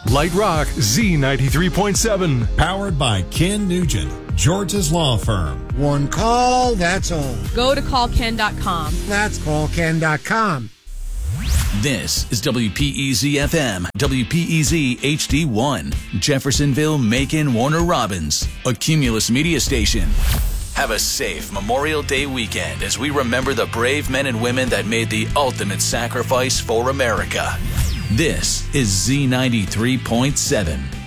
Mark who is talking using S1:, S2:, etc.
S1: Light Rock Z93.7.
S2: Powered by Ken Nugent, George's Law Firm.
S3: One call, that's all.
S4: Go to callken.com.
S3: That's callken.com.
S5: This is WPEZ-FM, WPEZ HD1, Jeffersonville, Macon, Warner Robins, a Cumulus media station. Have a safe Memorial Day weekend as we remember the brave men and women that made the ultimate sacrifice for America. This is Z93.7.